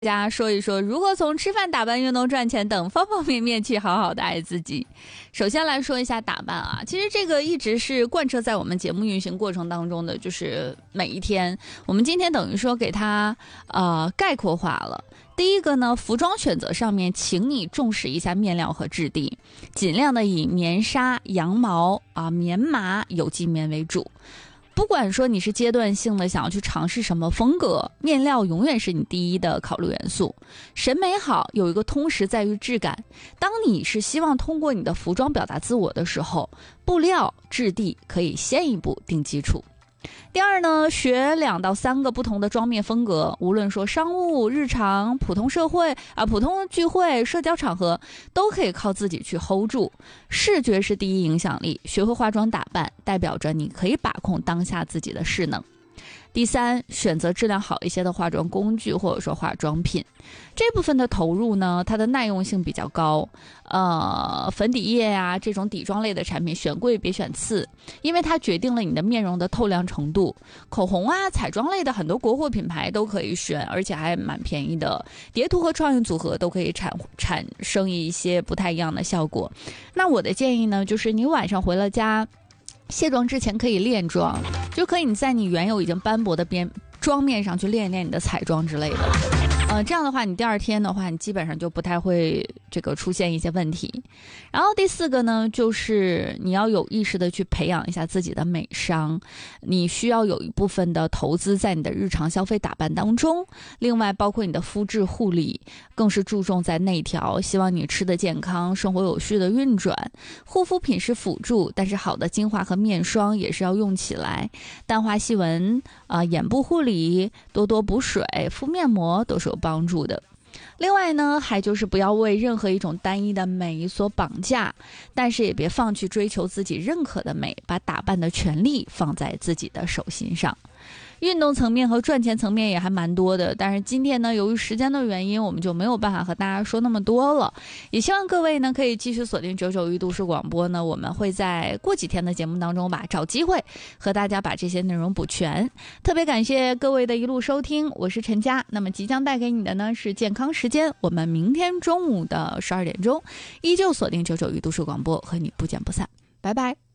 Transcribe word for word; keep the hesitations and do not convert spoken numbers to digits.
大家说一说如何从吃饭、打扮、运动、赚钱等方方面面去好好的爱自己。首先来说一下打扮啊，其实这个一直是贯彻在我们节目运行过程当中的，就是每一天。我们今天等于说给它呃概括化了。第一个呢，服装选择上面，请你重视一下面料和质地，尽量的以棉纱、羊毛啊、棉麻、有机棉为主。不管说你是阶段性的想要去尝试什么风格，面料永远是你第一的考虑元素。审美好有一个通识在于质感，当你是希望通过你的服装表达自我的时候，布料质地可以先一步定基础。第二呢，学两到三个不同的妆面风格，无论说商务、日常、普通社会啊、普通聚会、社交场合，都可以靠自己去 hold 住。视觉是第一影响力，学会化妆打扮，代表着你可以把控当下自己的势能。第三，选择质量好一些的化妆工具或者说化妆品，这部分的投入呢，它的耐用性比较高。呃，粉底液呀、啊、这种底妆类的产品，选贵别选次，因为它决定了你的面容的透亮程度。口红啊、彩妆类的很多国货品牌都可以选，而且还蛮便宜的。叠涂和创意组合都可以产产生一些不太一样的效果。那我的建议呢，就是你晚上回了家，卸妆之前可以练妆，就可以你在你原有已经斑驳的边妆面上去练一练你的彩妆之类的。呃，这样的话，你第二天的话，你基本上就不太会这个出现一些问题。然后第四个呢，就是你要有意识的去培养一下自己的美商，你需要有一部分的投资在你的日常消费打扮当中。另外，包括你的肤质护理，更是注重在内调，希望你吃的健康，生活有序的运转。护肤品是辅助，但是好的精华和面霜也是要用起来。淡化细纹啊、呃，眼部护理，多多补水，敷面膜都是有帮助的。另外呢，还就是不要为任何一种单一的美所绑架，但是也别放弃追求自己认可的美，把打扮的权利放在自己的手心上。运动层面和赚钱层面也还蛮多的，但是今天呢，由于时间的原因，我们就没有办法和大家说那么多了。也希望各位呢可以继续锁定九九一都市广播呢，我们会在过几天的节目当中吧，找机会和大家把这些内容补全。特别感谢各位的一路收听，我是陈佳。那么即将带给你的呢是健康时间，我们明天中午的十二点钟依旧锁定九九一都市广播，和你不见不散，拜拜。